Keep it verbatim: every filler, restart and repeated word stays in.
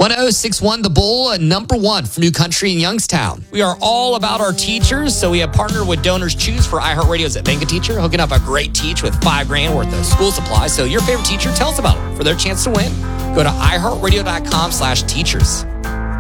one oh six one The Bull, uh, number one for New Country in Youngstown. We are all about our teachers, so we have partnered with Donors Choose for iHeartRadio's Advance Teacher, hooking up a great teach with five grand worth of school supplies. So your favorite teacher, tell us about them for their chance to win. Go to iHeartRadio.com slash teachers.